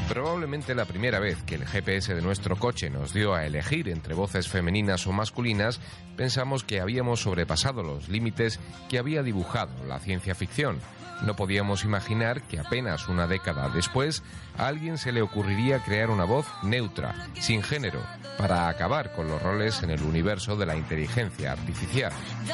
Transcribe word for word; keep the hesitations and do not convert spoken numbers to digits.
Probablemente la primera vez que el G P S de nuestro coche nos dio a elegir entre voces femeninas o masculinas, pensamos que habíamos sobrepasado los límites que había dibujado la ciencia ficción. No podíamos imaginar que apenas una década después a alguien se le ocurriría crear una voz neutra, sin género, para acabar con los roles en el universo de la inteligencia artificial.